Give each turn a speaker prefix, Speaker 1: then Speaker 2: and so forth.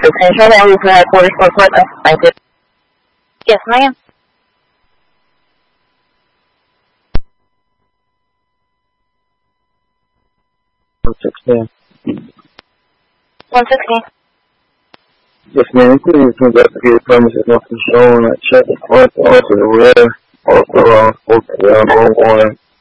Speaker 1: Attention, and we have headquarters for Portland. Thank you. Yes, ma'am. $116.
Speaker 2: Yes, ma'am. Please investigate premises nothing shown. I checked the front, also the rear, also around 4 1.